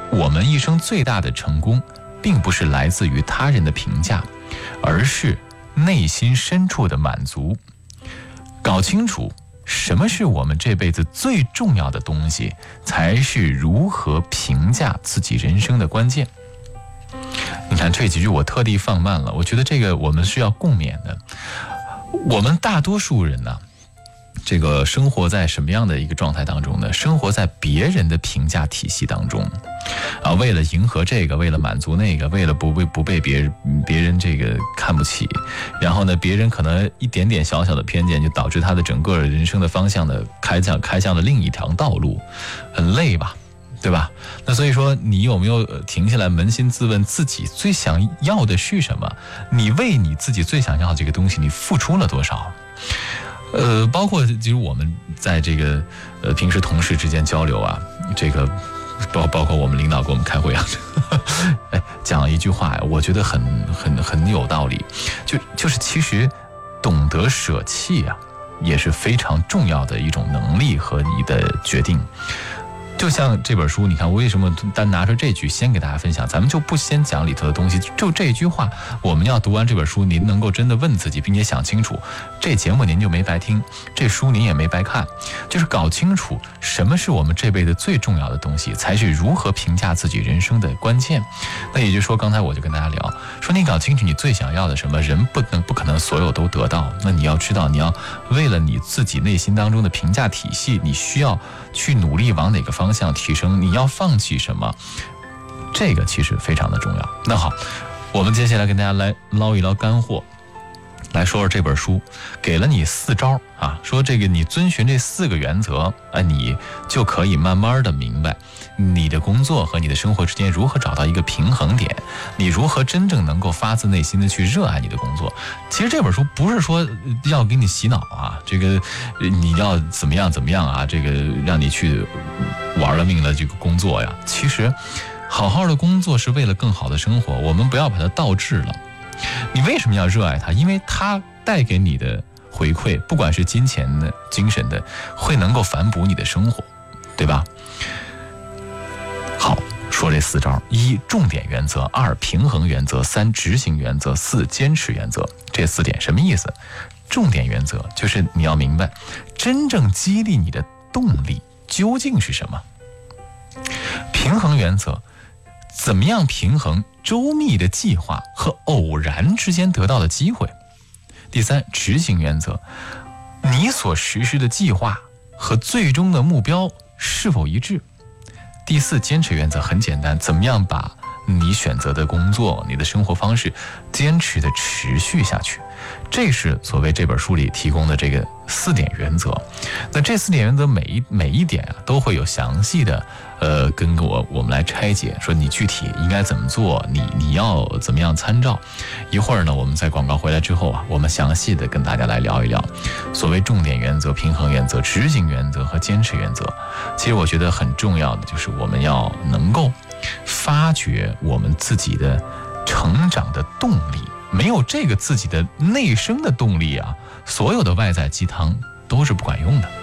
我们一生最大的成功并不是来自于他人的评价，而是内心深处的满足。搞清楚什么是我们这辈子最重要的东西，才是如何评价自己人生的关键。你看这几句我特地放慢了，我觉得这个我们是要共勉的。我们大多数人呢，这个生活在什么样的一个状态当中呢？生活在别人的评价体系当中啊，为了迎合这个，为了满足那个，为了不被别人这个看不起，然后呢，别人可能一点点小小的偏见，就导致他的整个人生的方向的开向了另一条道路，很累吧？对吧？那所以说，你有没有停下来扪心自问，自己最想要的是什么？你为你自己最想要的这个东西，你付出了多少？包括就是我们在这个平时同事之间交流啊，这个包括我们领导给我们开会啊，讲一句话呀，我觉得很有道理，就是其实懂得舍弃啊，也是非常重要的一种能力和你的决定。就像这本书，你看我为什么单拿出这句先给大家分享，咱们就不先讲里头的东西，就这句话，我们要读完这本书，您能够真的问自己，并且想清楚，这节目您就没白听，这书您也没白看，就是搞清楚什么是我们这辈子最重要的东西，才是如何评价自己人生的关键。那也就是说，刚才我就跟大家聊，说你搞清楚你最想要的什么，人不可能所有都得到，那你要知道，你要为了你自己内心当中的评价体系，你需要去努力往哪个方向提升，你要放弃什么，这个其实非常的重要。那好，我们接下来跟大家来捞一捞干货，来说说这本书给了你4招啊，说这个你遵循这4个原则，你就可以慢慢的明白你的工作和你的生活之间如何找到一个平衡点，你如何真正能够发自内心的去热爱你的工作。其实这本书不是说要给你洗脑啊，这个你要怎么样啊，这个让你去玩了命的这个工作呀。其实好好的工作是为了更好的生活，我们不要把它倒置了。你为什么要热爱它？因为它带给你的回馈，不管是金钱的、精神的，会能够反哺你的生活，对吧？好，说这4招：1重点原则，2平衡原则，3执行原则，4坚持原则。这4点什么意思？重点原则就是你要明白，真正激励你的动力究竟是什么。平衡原则，怎么样平衡周密的计划和偶然之间得到的机会。第3执行原则，你所实施的计划和最终的目标是否一致。第4坚持原则，很简单，怎么样把你选择的工作、你的生活方式坚持的持续下去。这是所谓这本书里提供的这个4点原则。那这4点原则每一点啊，都会有详细的跟我们来拆解，说你具体应该怎么做，你要怎么样参照。一会儿呢，我们在广告回来之后啊，我们详细的跟大家来聊一聊所谓重点原则、平衡原则、执行原则和坚持原则。其实我觉得很重要的就是我们要能够发掘我们自己的成长的动力，没有这个自己的内生的动力啊，所有的外在鸡汤都是不管用的。